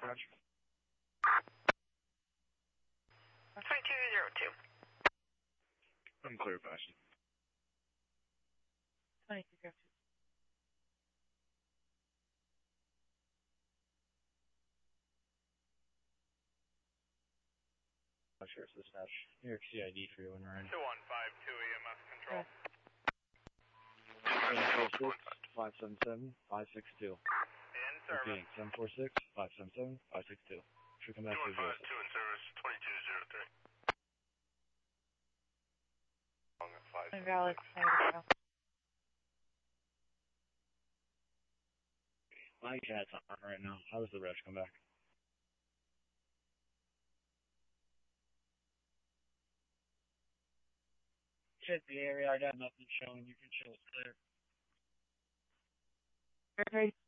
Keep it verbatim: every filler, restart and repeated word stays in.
dispatch. twenty-two zero two. Unclear fashion. twenty-two zero two. Sheriff's dispatch. New York C I D for you when we're in. two one five two E M S control. seven four six, five seven seven, five six two. In service. Repeating, seven four six, five seven seven, five six two. Should come back to two one five two in service, twenty-two zero three. Valid. My cat's on right now. How does the reg come back? Check the area. I got nothing showing. You can show us clear. Okay.